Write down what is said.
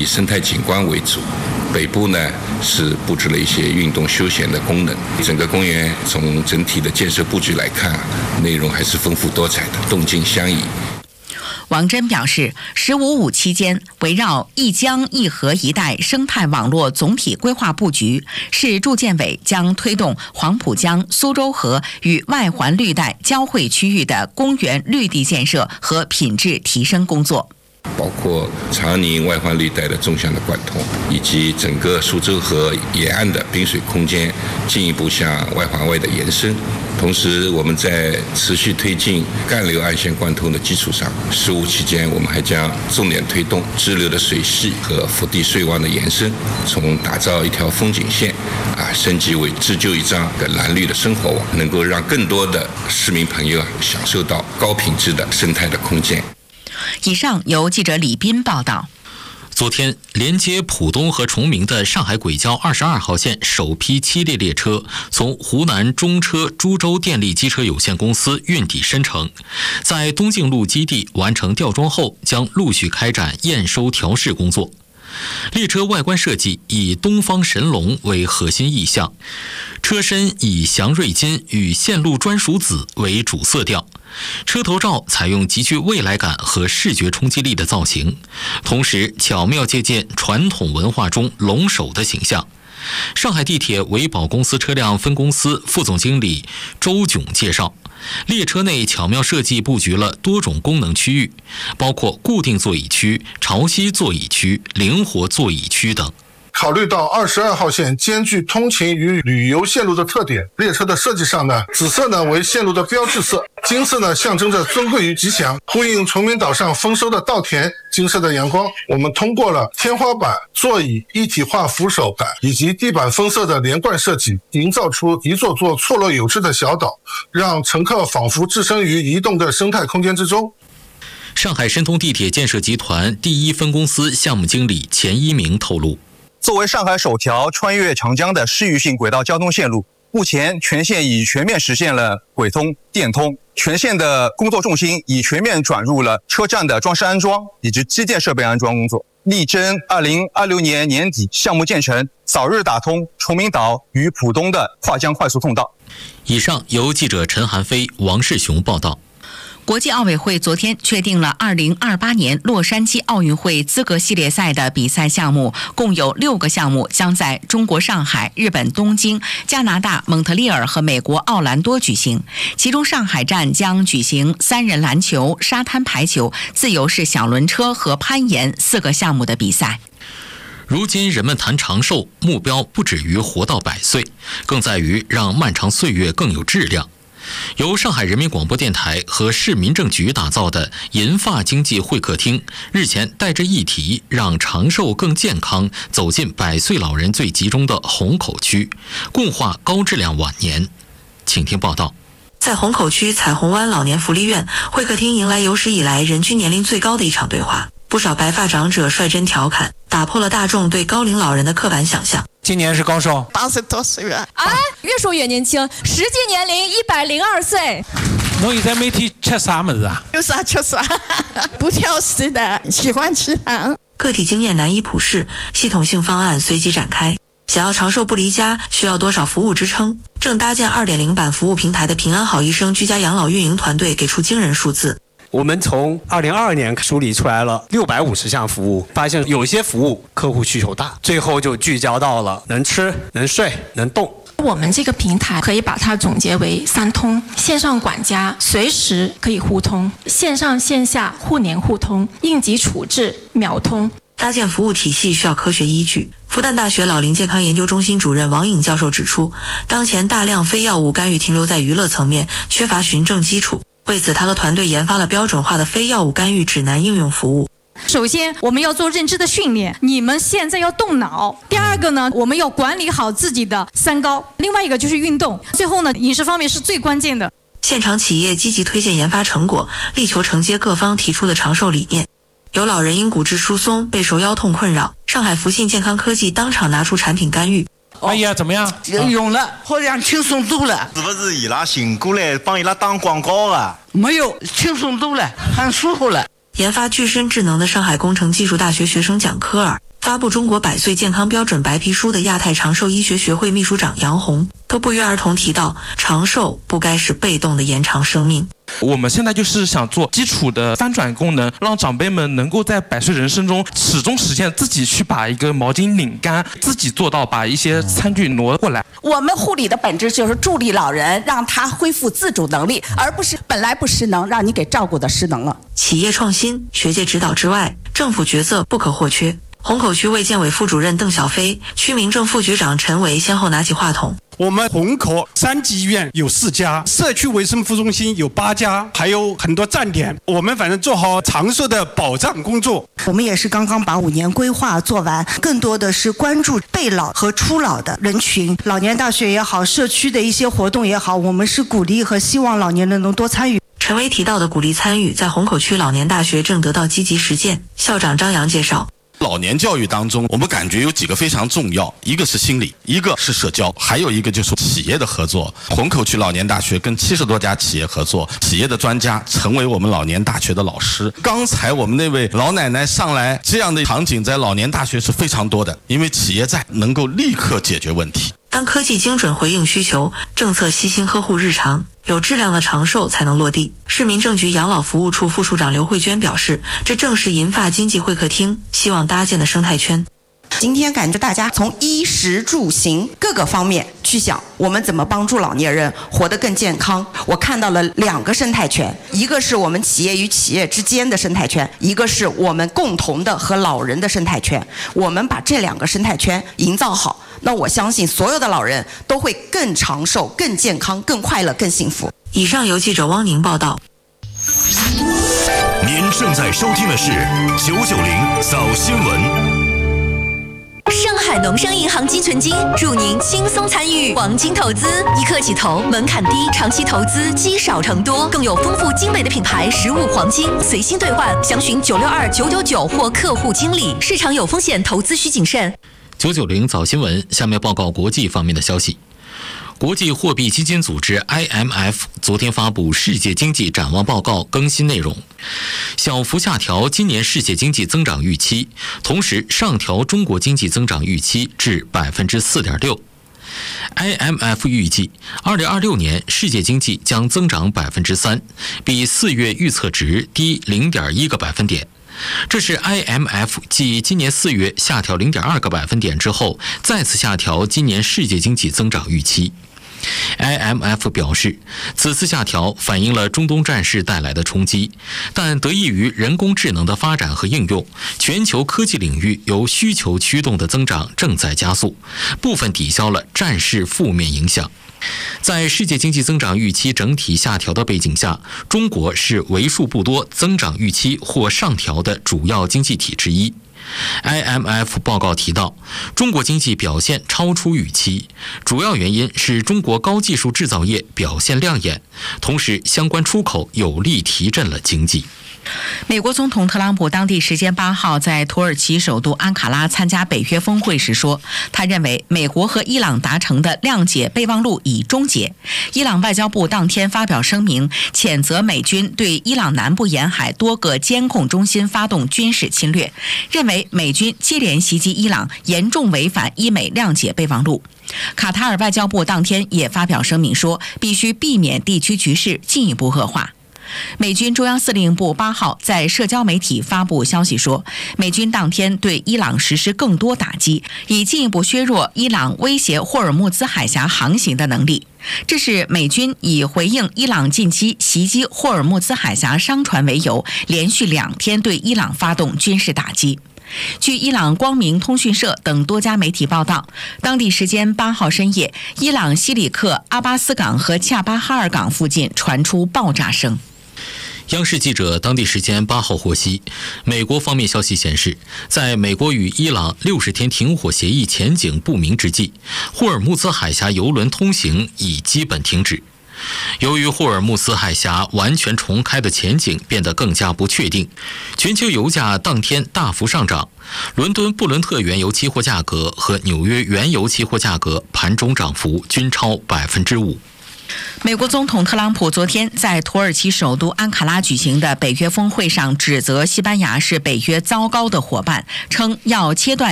以生态景观为主。北部呢是布置了一些运动休闲的功能。整个公园从整体的建设布局来看，内容还是丰富多彩的，动静相宜。 王真表示，“15+5”期间，围绕一江一河一带生态网络总体规划布局，市住建委将推动黄浦江、苏州河与外环绿带交汇区域的公园绿地建设和品质提升工作。 包括长宁外环绿带的纵向的贯通，以及整个苏州河沿岸的滨水空间进一步向外环外的延伸。同时，我们在持续推进干流岸线贯通的基础上，15期间我们还将重点推动支流的水系和腹地水湾的延伸，从打造一条风景线升级为织就一张蓝绿的生活网，能够让更多的市民朋友享受到高品质的生态的空间。 以上由记者李斌报道。 昨天，连接浦东和崇明的上海轨交22号线首批7列列车从湖南中车株洲电力机车有限公司运抵深成，在东靖路基地完成吊装后，将陆续开展验收调试工作。列车外观设计以东方神龙为核心意象，车身以祥瑞金与线路专属紫为主色调，车头罩采用极具未来感和视觉冲击力的造型，同时巧妙借鉴传统文化中龙首的形象。上海地铁维保公司车辆分公司副总经理周炯介绍，列车内巧妙设计布局了多种功能区域，包括固定座椅区、潮汐座椅区、灵活座椅区等。 考虑到22号线兼具通勤与旅游线路的特点，列车的设计上呢，紫色呢为线路的标志色，金色呢象征着尊贵与吉祥，呼应崇明岛上丰收的稻田金色的阳光。我们通过了天花板、座椅一体化扶手板以及地板封色的连贯设计，营造出一座座错落有致的小岛，让乘客仿佛置身于移动的生态空间之中。 上海申通地铁建设集团第1分公司项目经理钱一鸣透露， 作为上海首条穿越长江的市域性轨道交通线路，目前全线已全面实现了轨通、电通，全线的工作重心已全面转入了车站的装饰安装以及基建设备安装工作，力争2026年年底项目建成，早日打通崇明岛与浦东的跨江快速通道。 以上由记者陈涵飞、王世雄报道。 国际奥委会昨天确定了2028年洛杉矶奥运会资格系列赛的比赛项目，共有6个项目将在中国上海、日本东京、加拿大蒙特利尔和美国奥兰多举行。其中上海站将举行3人篮球、沙滩排球、自由式小轮车和攀岩4个项目的比赛。 如今人们谈长寿，目标不止于活到100岁，更在于让漫长岁月更有质量。由上海人民广播电台和市民政局打造的银发经济会客厅，日前带着议题让长寿更健康走进100岁老人最集中的虹口区，共话高质量晚年。请听报道。 在虹口区彩虹湾老年福利院，会客厅迎来有史以来人均年龄最高的一场对话。不少白发长者率真调侃，打破了大众对高龄老人的刻板想象。 今年是高寿 80多岁了，越说越年轻，实际年龄102岁。 侬现在每天吃啥么子啊？ 有啥吃啥，不挑食的，喜欢吃糖。 个体经验难以普世，系统性方案随即展开。想要长寿不离家，需要多少服务支撑？正搭建2.0版服务平台的平安好医生居家养老运营团队给出惊人数字。 我们从2022年梳理出来了650项服务，发现有些服务客户需求大，最后就聚焦到了能吃、能睡、能动。 我们这个平台可以把它总结为3通：线上管家随时可以互通，线上线下互联互通，应急处置秒通。 搭建服务体系需要科学依据。复旦大学老龄健康研究中心主任王颖教授指出，当前大量非药物干预停留在娱乐层面，缺乏循证基础。为此，他和团队研发了标准化的非药物干预指南应用服务。 首先，我们要做认知的训练，你们现在要动脑。第二个呢，我们要管理好自己的3高。另外一个就是运动。最后呢，饮食方面是最关键的。 现场企业积极推荐研发成果，力求承接各方提出的长寿理念。有老人因骨质疏松、背受腰痛困扰，上海福信健康科技当场拿出产品干预。 哎呀，怎么样？ 用了，好像轻松多了。 是不是伊拉醒过来帮伊拉打广告啊？ 没有，轻松多了，很舒服了。 研发具身智能的上海工程技术大学学生蒋科尔发布中国100岁健康标准白皮书的亚太长寿医学学会秘书长杨红都不约而同提到，长寿不该是被动的延长生命。 我们现在就是想做基础的翻转功能，让长辈们能够在100岁人生中始终实现自己去把一个毛巾拧干，自己做到把一些餐具挪过来。 我们护理的本质就是助力老人，让他恢复自主能力，而不是本来不失能，让你给照顾的失能了。 企业创新、学界指导之外，政府角色不可或缺。虹口区卫健委副主任邓小飞、区民政副局长陈维先后拿起话筒。 我们虹口3级医院有4家，社区卫生服务中心有8家，还有很多站点。我们反正做好长寿的保障工作。 我们也是刚刚把5年规划做完，更多的是关注备老和初老的人群。老年大学也好，社区的一些活动也好，我们是鼓励和希望老年人能多参与。 陈维提到的鼓励参与，在虹口区老年大学正得到积极实践。校长张扬介绍。 老年教育当中，我们感觉有几个非常重要，一个是心理，一个是社交，还有一个就是企业的合作。虹口区老年大学跟70多家企业合作，企业的专家成为我们老年大学的老师。刚才我们那位老奶奶上来，这样的场景在老年大学是非常多的，因为企业在能够立刻解决问题。 当科技精准回应需求，政策悉心呵护日常，有质量的长寿才能落地。市民政局养老服务处副处长刘慧娟表示，这正是银发经济会客厅希望搭建的生态圈。 今天感觉大家从衣食住行各个方面去想，我们怎么帮助老年人活得更健康。我看到了2个生态圈，一个是我们企业与企业之间的生态圈，一个是我们共同的和老人的生态圈。我们把这2个生态圈营造好，那我相信所有的老人都会更长寿、更健康、更快乐、更幸福。 以上由记者汪宁报道。 您正在收听的是990早新闻。 上海农商银行积存金祝您轻松参与黄金投资，一刻起投，门槛低，长期投资积少成多，更有丰富精美的品牌实物黄金随心兑换，详询962-999或客户经理。市场有风险，投资需谨慎。 990早新闻，下面报告国际方面的消息。国际货币基金组织 IMF 昨天发布世界经济展望报告更新内容，小幅下调今年世界经济增长预期，同时上调中国经济增长预期至 4.6%。IMF 预计2026年世界经济将增长 3%， 比4月预测值低 0.1个百分点。这是 IMF 继今年4月下调 0.2个百分点之后，再次下调今年世界经济增长预期。IMF 表示，此次下调反映了中东战事带来的冲击，但得益于人工智能的发展和应用，全球科技领域由需求驱动的增长正在加速，部分抵消了战事负面影响。在世界经济增长预期整体下调的背景下，中国是为数不多增长预期或上调的主要经济体之一。IMF 报告提到，中国经济表现超出预期，主要原因是中国高技术制造业表现亮眼，同时相关出口有力提振了经济。 美国总统特朗普当地时间8号在土耳其首都安卡拉参加北约峰会时说，他认为美国和伊朗达成的谅解备忘录已终结。伊朗外交部当天发表声明，谴责美军对伊朗南部沿海多个监控中心发动军事侵略，认为美军接连袭击伊朗严重违反伊美谅解备忘录。卡塔尔外交部当天也发表声明说，必须避免地区局势进一步恶化。美军中央司令部8号在社交媒体发布消息说，美军当天对伊朗实施更多打击，以进一步削弱伊朗威胁霍尔木兹海峡航行的能力。这是美军以回应伊朗近期袭击霍尔木兹海峡商船为由，连续2天对伊朗发动军事打击。据伊朗光明通讯社等多家媒体报道，当地时间8号深夜，伊朗西里克阿巴斯港和恰巴哈尔港附近传出爆炸声。 央视记者当地时间8号获悉，美国方面消息显示，在美国与伊朗60天停火协议前景不明之际，霍尔木兹海峡油轮通行已基本停止。由于霍尔木兹海峡完全重开的前景变得更加不确定，全球油价当天大幅上涨，伦敦布伦特原油期货价格和纽约原油期货价格盘中涨幅均超 5%。 美国总统特朗普昨天在土耳其首都安卡拉举行的北约峰会上指责西班牙是北约糟糕的伙伴，称要切断